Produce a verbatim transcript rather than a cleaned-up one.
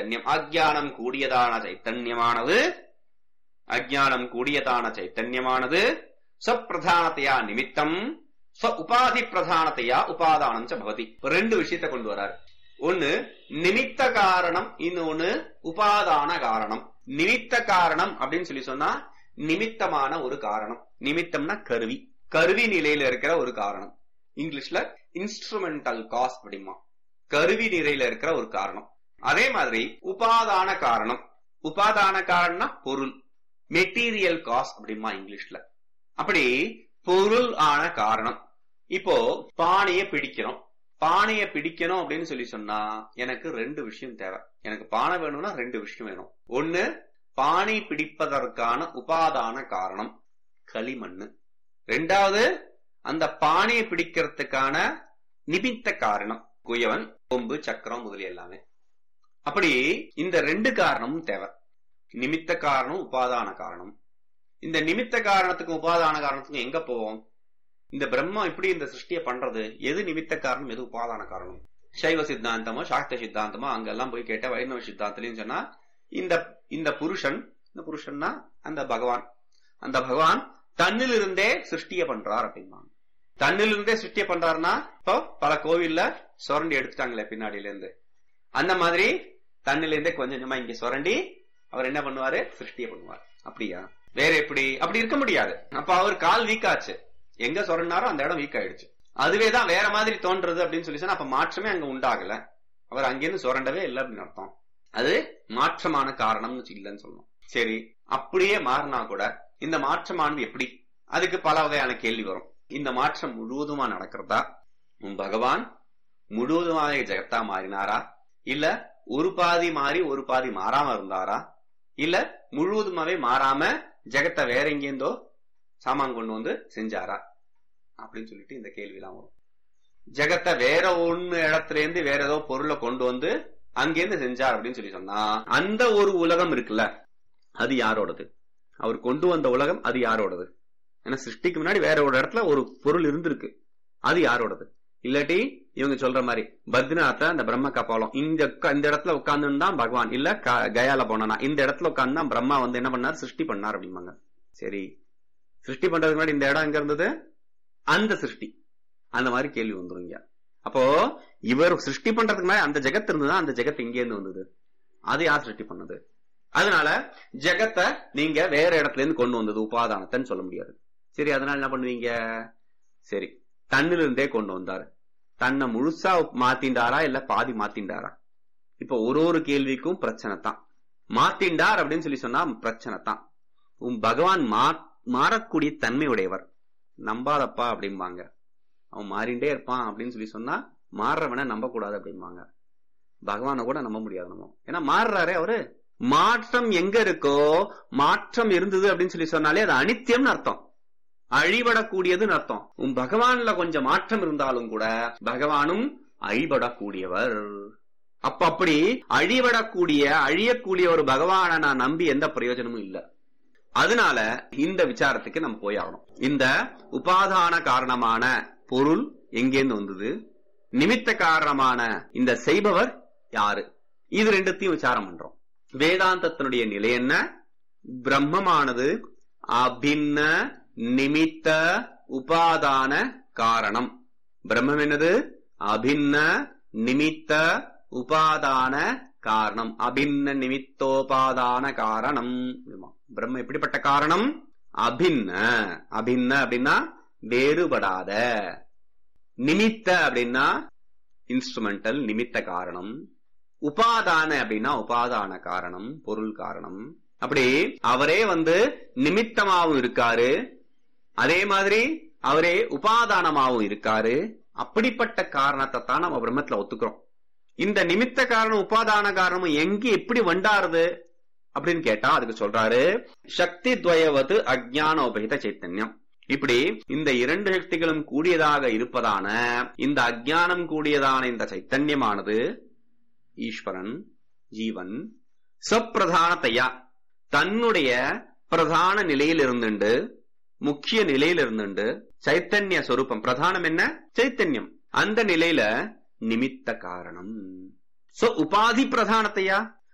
சைத்தன்யம். அஜ்ஞானம் கூடியதான சைத்தன்யமானது அஜ்ஞானம் கூடியதான சைத்தன்யமானது ஸ்வப்பிரதானத்தையா நிமித்தம் ஸ்வ உபாதி பிரதானத்தையா உபாதானம் ச பவதி. ரெண்டு விஷயத்தை கொண்டு வராரு. ஒன்னு நிமித்த காரணம், இன்னொன்னு உபாதான காரணம். நிமித்த காரணம் அப்படின்னு சொல்லி சொன்னா நிமித்தமான ஒரு காரணம். நிமித்தம்னா கருவி, கருவி நிலையில இருக்கிற ஒரு காரணம். இங்கிலீஷ்ல இன்ஸ்ட்ருமெண்டல் காஸ் அப்படிமா, கருவி நிலையில இருக்கிற ஒரு காரணம். அதே மாதிரி உபாதான காரணம், உபாதான காரணம்னா பொருள், மெட்டீரியல் காஸ் அப்படிமா இங்கிலீஷ்ல. அப்படி பொருள் ஆன காரணம். இப்போ பானைய பிடிக்கிறோம், பானைய பிடிக்கணும் அப்படின்னு சொல்லி சொன்னா எனக்கு ரெண்டு விஷயம் தேவை. எனக்கு பானை வேணும்னா ரெண்டு விஷயம் வேணும். ஒன்னு பானை பிடிப்பதற்கான உபாதான காரணம் களிமண்ணு, ரெண்டாவது அந்த பானையை பிடிக்கிறதுக்கான நிமித்த காரணம் குயவன், கொம்பு, சக்கரம் முதலிய எல்லாமே. அப்படி இந்த ரெண்டு காரணமும் தேவை. நிமித்த காரணம், உபாதான காரணம். இந்த நிமித்த காரணத்துக்கும் உபாதான காரணத்துக்கும் எங்க போவோம்? இந்த பிரம்மம் இப்படி இந்த சிருஷ்டியை பண்றது எது நிமித்த காரணம், எது உபாதான காரணம்? சைவ சித்தாந்தமோ சாக்த சித்தாந்தமோ அங்கெல்லாம் போய் கேட்ட வைணவ சித்தாந்தத்திலையும் சொன்னா இந்த இந்த புருஷன், இந்த புருஷன்னா அந்த பகவான், அந்த பகவான் தன்னிலிருந்தே சிருஷ்டியை பண்றார் அப்படின்னா. தன்னிலிருந்தே சிருஷ்டியை பண்றாருன்னா இப்போ பல கோவில்ல சுரண்டி எடுத்துட்டாங்களே பின்னாடியில இருந்து, அந்த மாதிரி தன்னிலிருந்தே கொஞ்சம் கொஞ்சமா இங்க சுரண்டி அவர் என்ன பண்ணுவாரு, சிருஷ்டியை பண்ணுவார். அப்படியா? வேற எப்படி? அப்படி இருக்க முடியாது. அப்ப அவர் கால் வீக் ஆச்சு, எங்க சொரண்டாரோ அந்த இடம் வீக் ஆயிடுச்சு. அதுவேதான் வேற மாதிரி தோன்றது அப்படின்னு சொல்லி சொன்னா அப்ப மாற்றமே அங்க உண்டாகல, அவர் அங்கிருந்து சுரண்டவே இல்லை அப்படின்னு அர்த்தம். அது மாற்றமான காரணம்னு இல்லைன்னு சொல்லணும். சரி, அப்படியே மாறினா கூட இந்த மாற்றமானது எப்படி? அதுக்கு பல வகையான கேள்வி வரும். இந்த மாற்றம் முழுவதுமா நடக்கிறதா? உன் பகவான் முழுவதுமாக ஜெகத்தா மாறினாரா, இல்ல ஒரு பாதி மாறி ஒரு பாதி மாறாம இருந்தாரா, இல்ல முழுவதுமாவே மாறாம ஜெகத்தை வேற எங்கேருந்தோ சாமான் கொண்டு வந்து செஞ்சாரா அப்படின்னு சொல்லிட்டு இந்த கேள்வி எல்லாம் வரும். ஜெகத்தை வேற ஒண்ணு இடத்துல இருந்து வேற ஏதோ பொருளை கொண்டு வந்து அங்கிருந்து செஞ்சார் அப்படின்னு சொல்லி சொன்னா அந்த ஒரு உலகம் இருக்குல்ல, அது யாரோடது? அவர் கொண்டு வந்த உலகம் அது யாரோடது? ஏன்னா சிருஷ்டிக்கு முன்னாடி வேற ஒரு இடத்துல ஒரு பொருள் இருந்திருக்கு, அது யாரோடது? இல்லாட்டி இவங்க சொல்ற மாதிரி பத்ரிநாத்த அந்த பிரம்ம கபாலம் இந்த இந்த இடத்துல உட்கார்ந்து தான் பகவான், இல்ல கயால போனா இந்த இடத்துல உட்கார்ந்து தான் பிரம்மா வந்து என்ன பண்ணார், சிருஷ்டி பண்ணார் அப்படிம்பாங்க. சரி, சிருஷ்டி பண்றதுக்கு முன்னாடி இந்த இடம் எங்க இருந்தது? அந்த சிருஷ்டி, அந்த மாதிரி கேள்வி வந்துருங்க. அப்போ இவர் சிருஷ்டி பண்றதுக்கு முன்னாடி அந்த ஜெகத் இருந்ததுதான், அந்த ஜெகத் எங்க இருந்து வந்தது? அது யார் சிருஷ்டி பண்ணது? அதனால ஜெகத்தை நீங்க வேற இடத்துல இருந்து கொண்டு வந்தது உபாதானத்தைன்னு சொல்ல முடியாது. சரி, அதனால என்ன பண்ணுவீங்க? சரி, தன்னிலிருந்தே கொண்டு வந்தாரு. தன்னை முழுசா மாத்திண்டாரா இல்ல பாதி மாத்திண்டாரா? இப்ப ஒரு ஒரு கேள்விக்கும் பிரச்சனை தான். மாத்திண்டார் அப்படின்னு சொல்லி சொன்னா பிரச்சனை தான். உன் பகவான் மா மாறக்கூடிய தன்மை உடையவர், நம்பாதப்பா அப்படிம்பாங்க. அவன் மாறிண்டே இருப்பான் அப்படின்னு சொல்லி சொன்னா மாறுறவன நம்ப கூடாது அப்படிம்பாங்க. பகவான கூட நம்ப முடியாது நம்ம, ஏன்னா மாறுறாரே அவரு. மாற்றம் எங்க இருக்கோ, மாற்றம் இருந்தது அப்படின்னு சொல்லி சொன்னாலே அது அனித்தியம்னு அர்த்தம், அழிபடக்கூடியதுன்னு அர்த்தம். உன் பகவான்ல கொஞ்சம் மாற்றம் இருந்தாலும் கூட பகவானும் அழிபடக்கூடியவர். அப்ப அப்படி அழிபடக்கூடிய அழியக்கூடிய ஒரு பகவானை நான் நம்பி எந்த பிரயோஜனமும் இல்லை. அதனால இந்த விசாரத்துக்கு நம்ம போய் ஆகணும். இந்த உபாதான காரணமான பொருள் எங்கேருந்து வந்தது, நிமித்த காரணமான இந்த செய்பவர் யாரு, இது ரெண்டுத்தையும் விசாரம் பண்றோம். வேதாந்தத்தினுடைய நிலை என்ன? பிரம்மமானது அபின்ன நிமித்த உபாதான காரணம். பிரம்மம் என்னது? அபின்ன நிமித்த உபாதான காரணம். அபின்ன நிமித்தோபாதான காரணம். பிரம்மம் எப்படிப்பட்ட காரணம்? அபின்ன. அபின்ன அப்படின்னா வேறுபடாத. நிமித்த அப்படின்னா இன்ஸ்ட்ருமெண்டல், நிமித்த காரணம். உபாதான அப்படின்னா உபாதான காரணம், பொருள் காரணம். அப்படி அவரே வந்து நிமித்தமாவும் இருக்காரு, அதே மாதிரி அவரே உபாதானமாவும் இருக்காரு. அப்படிப்பட்ட காரணத்தை தான் நம்ம பிரம்மத்துல ஒத்துக்கிறோம். இந்த நிமித்த காரணம் உபாதான காரணம் எங்க எப்படி வண்டாருது அப்படின்னு கேட்டா அதுக்கு சொல்றாரு சக்தி துவயவது அஜ்ஞான உபகித சைத்தன்யம். இப்படி இந்த இரண்டு சக்திகளும் கூடியதாக இருப்பதான இந்த அஜ்ஞானம் கூடியதான இந்த சைத்தன்யமானது ஈஸ்வரன், ஜீவன் சப்பிரதானத்தையா தன்னுடைய பிரதான நிலையில் இருந்துண்டு, முக்கிய நிலையில் இருந்துண்டு, சைத்தன்ய சொரூபம், பிரதானம் என்ன? சைத்தன்யம். அந்த நிலையில நிமித்த காரணம். சோ உபாதி பிரதானத்தையா